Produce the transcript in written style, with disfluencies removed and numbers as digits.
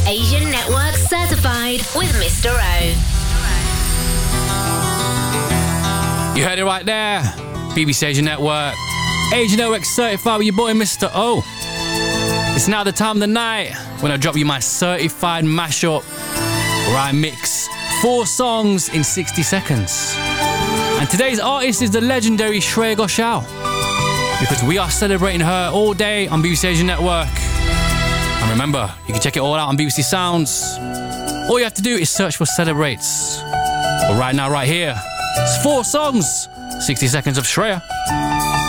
Asian Network certified with Mr. O. You heard it right there. BBC Asian Network. Asian Network certified with your boy Mr. O. It's now the time of the night when I drop you my certified mashup where I mix 4 songs in 60 seconds. And today's artist is the legendary Shreya Ghoshal, because we are celebrating her all day on BBC Asian Network. And remember, you can check it all out on BBC Sounds. All you have to do is search for Celebrates. But right now, right here, it's 4 songs, 60 seconds of Shreya.